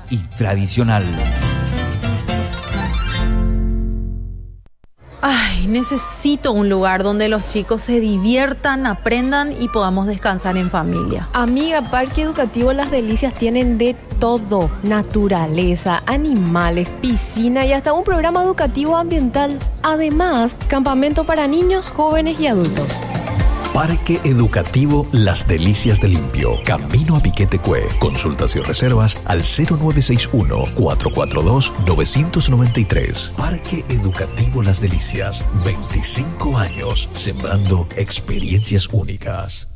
y tradicional. Ay, necesito un lugar donde los chicos se diviertan, aprendan y podamos descansar en familia. Amiga, Parque Educativo Las Delicias tienen de todo: naturaleza, animales, piscina y hasta un programa educativo ambiental. Además, campamento para niños, jóvenes y adultos. Parque Educativo Las Delicias de Limpio, camino a Piquete Cue. Consultas y reservas al 0961-442-993. Parque Educativo Las Delicias, 25 años sembrando experiencias únicas.